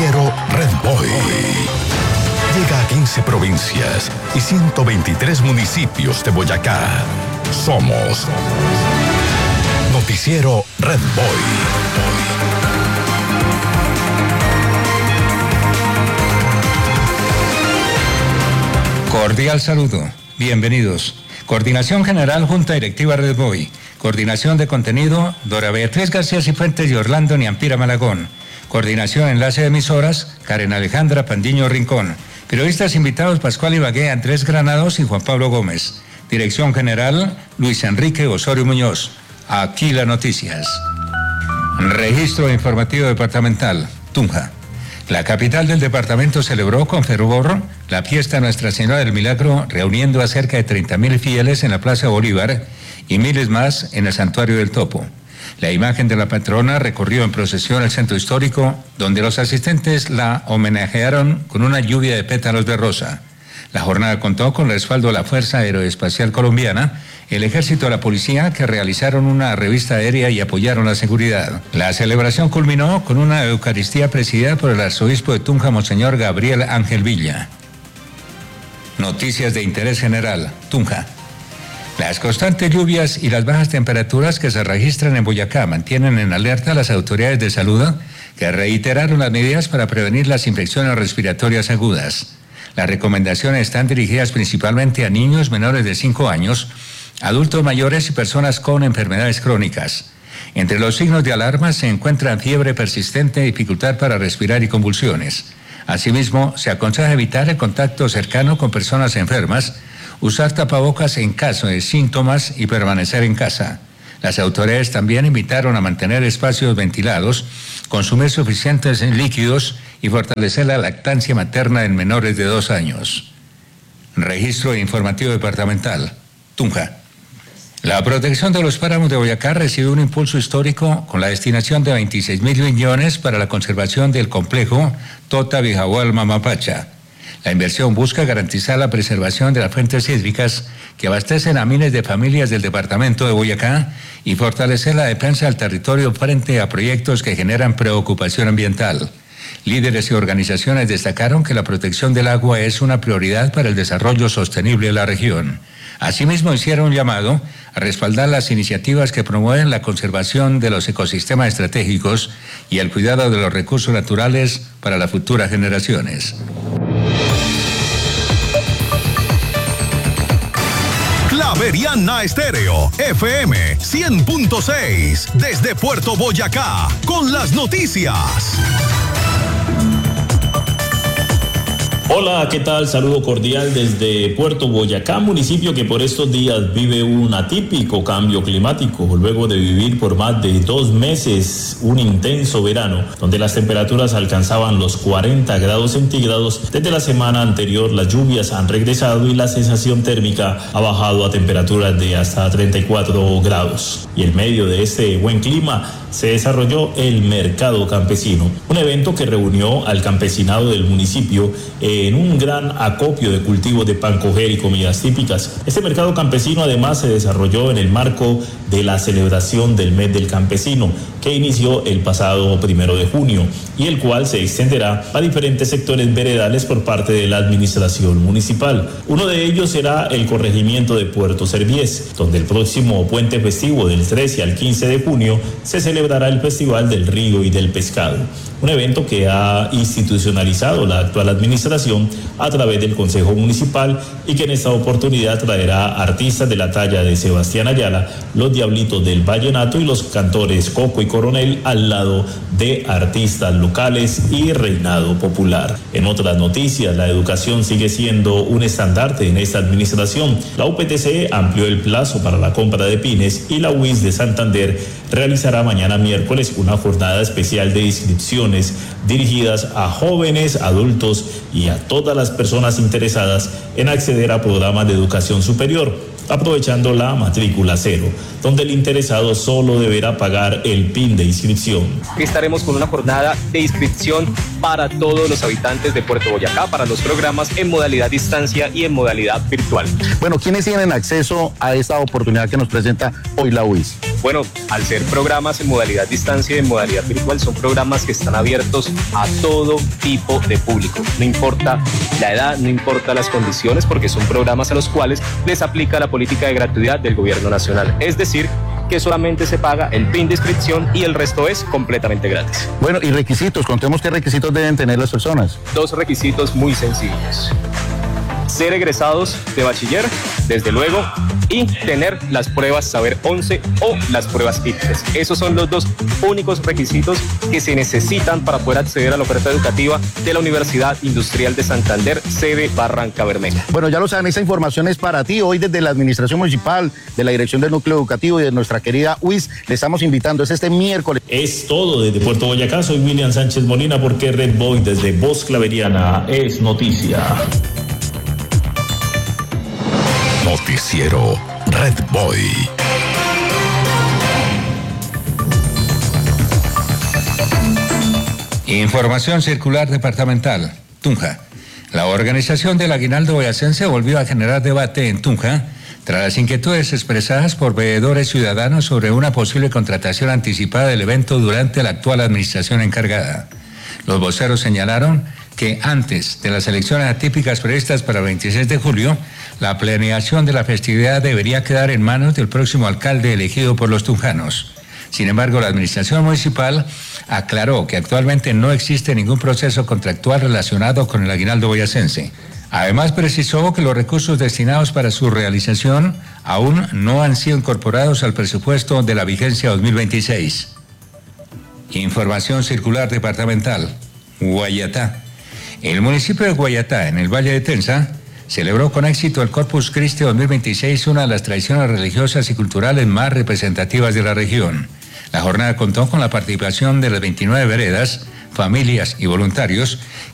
Noticiero Red Boy. Llega a 15 provincias y 123 municipios de Boyacá. Somos Noticiero Red Boy. Cordial saludo. Bienvenidos. Coordinación General Junta Directiva Red Boy. Coordinación de contenido, Dora Beatriz García Cifuentes y Orlando Niampira Malagón. Coordinación enlace de emisoras, Karen Alejandra Pandiño Rincón. Periodistas invitados, Pascual Ibagué, Andrés Granados y Juan Pablo Gómez. Dirección General, Luis Enrique Osorio Muñoz. Aquí las noticias. Registro Informativo Departamental, Tunja. La capital del departamento celebró con fervor la fiesta Nuestra Señora del Milagro, reuniendo a cerca de 30.000 fieles en la Plaza Bolívar y miles más en el Santuario del Topo. La imagen de la patrona recorrió en procesión el centro histórico, donde los asistentes la homenajearon con una lluvia de pétalos de rosa. La jornada contó con el respaldo de la Fuerza Aeroespacial Colombiana, el Ejército y la Policía, que realizaron una revista aérea y apoyaron la seguridad. La celebración culminó con una Eucaristía presidida por el arzobispo de Tunja, Monseñor Gabriel Ángel Villa. Noticias de interés general, Tunja. Las constantes lluvias y las bajas temperaturas que se registran en Boyacá mantienen en alerta a las autoridades de salud, que reiteraron las medidas para prevenir las infecciones respiratorias agudas. Las recomendaciones están dirigidas principalmente a niños menores de 5 años, adultos mayores y personas con enfermedades crónicas. Entre los signos de alarma se encuentran fiebre persistente, dificultad para respirar y convulsiones. Asimismo, se aconseja evitar el contacto cercano con personas enfermas, usar tapabocas en caso de síntomas y permanecer en casa. Las autoridades también invitaron a mantener espacios ventilados, consumir suficientes líquidos y fortalecer la lactancia materna en menores de 2 años. Registro Informativo Departamental, Tunja. La protección de los páramos de Boyacá recibió un impulso histórico con la destinación de 26.000 millones para la conservación del complejo Tota Bijahual Mamapacha. La inversión busca garantizar la preservación de las fuentes hídricas que abastecen a miles de familias del departamento de Boyacá y fortalecer la defensa del territorio frente a proyectos que generan preocupación ambiental. Líderes y organizaciones destacaron que la protección del agua es una prioridad para el desarrollo sostenible de la región. Asimismo, hicieron un llamado a respaldar las iniciativas que promueven la conservación de los ecosistemas estratégicos y el cuidado de los recursos naturales para las futuras generaciones. Javeriana Estéreo, FM 100.6, desde Puerto Boyacá, con las noticias. Hola, ¿qué tal? Saludo cordial desde Puerto Boyacá, municipio que por estos días vive un atípico cambio climático, luego de vivir por más de 2 meses un intenso verano, donde las temperaturas alcanzaban los 40 grados centígrados. Desde la semana anterior las lluvias han regresado y la sensación térmica ha bajado a temperaturas de hasta 34 grados. Y en medio de este buen clima se desarrolló el Mercado Campesino, un evento que reunió al campesinado del municipio en un gran acopio de cultivos de pan coger y comidas típicas. Este mercado campesino además se desarrolló en el marco de la celebración del mes del campesino, que inició el pasado 1 de junio y el cual se extenderá a diferentes sectores veredales por parte de la administración municipal. Uno de ellos será el corregimiento de Puerto Serviés, donde el próximo puente festivo del 13 al 15 de junio se celebrará el Festival del Río y del Pescado, un evento que ha institucionalizado la actual administración a través del Consejo Municipal y que en esta oportunidad traerá artistas de la talla de Sebastián Ayala, los Diablitos del Vallenato y los cantores Coco y Coronel, al lado de artistas locales y reinado popular. En otras noticias, la educación sigue siendo un estandarte en esta administración. La UPTC amplió el plazo para la compra de pines y la UIS de Santander realizará mañana miércoles una jornada especial de inscripciones dirigidas a jóvenes, adultos y a todas las personas interesadas en acceder a programas de educación superior, aprovechando la matrícula cero, donde el interesado solo deberá pagar el PIN de inscripción. Estaremos con una jornada de inscripción para todos los habitantes de Puerto Boyacá, para los programas en modalidad distancia y en modalidad virtual. Bueno, ¿quiénes tienen acceso a esta oportunidad que nos presenta hoy la UIS? Bueno, al ser programas en modalidad distancia y en modalidad virtual, son programas que están abiertos a todo tipo de público. No importa la edad, no importa las condiciones, porque son programas a los cuales les aplica la política de gratuidad del gobierno nacional. Es decir, que solamente se paga el PIN de inscripción y el resto es completamente gratis. Bueno, y requisitos, contemos qué requisitos deben tener las personas. 2 requisitos muy sencillos: ser egresados de bachiller, desde luego, y tener las pruebas Saber 11 o las pruebas ICFES. Esos son los 2 únicos requisitos que se necesitan para poder acceder a la oferta educativa de la Universidad Industrial de Santander, sede Barranca Bermeja. Bueno, ya lo saben, esa información es para ti. Hoy desde la Administración Municipal, de la Dirección del Núcleo Educativo y de nuestra querida UIS, le estamos invitando. Es este miércoles. Es todo desde Puerto Boyacá. Soy William Sánchez Molina, porque Red Boy desde Voz Claveriana es noticia. Noticiero Red Boy. Información circular departamental. Tunja. La organización del aguinaldo boyacense volvió a generar debate en Tunja tras las inquietudes expresadas por veedores ciudadanos sobre una posible contratación anticipada del evento durante la actual administración encargada. Los voceros señalaron que antes de las elecciones atípicas previstas para el 26 de julio, la planeación de la festividad debería quedar en manos del próximo alcalde elegido por los tunjanos. Sin embargo, la administración municipal aclaró que actualmente no existe ningún proceso contractual relacionado con el aguinaldo boyacense. Además, precisó que los recursos destinados para su realización aún no han sido incorporados al presupuesto de la vigencia 2026. Información circular departamental. Guayatá. El municipio de Guayatá, en el Valle de Tenza, celebró con éxito el Corpus Christi 2026, una de las tradiciones religiosas y culturales más representativas de la región. La jornada contó con la participación de las 29 veredas, familias y voluntarios